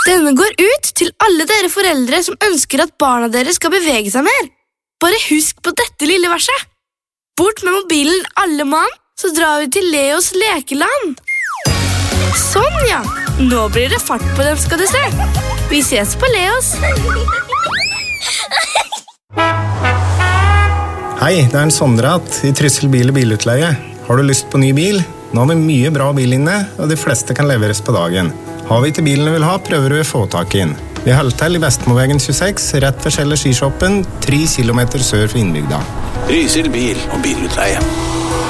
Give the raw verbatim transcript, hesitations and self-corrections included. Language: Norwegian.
Denne går ut til alle dere foreldre som ønsker at barna deres skal bevege seg mer. Bare husk på dette lille verset. Bort med mobilen alle mann, så drar vi til Leos lekeland. Sånn, ja. Nå blir det fart på dem, skal du se. Vi ses på Leos. Hei, det er en Sondrat i Tryssel bil- og bilutleie. Har du lyst på ny bil? Nå har vi mye bra bil inne, og de fleste kan leveres på dagen. Har vi ikke bilen du vil ha, prøver du å få tak inn. Vi holder til i Vestmovegen tjueseks, rett ved Kjeller skishoppen, tre kilometer sør for innbygda. Tryssel bil- og bilutleie.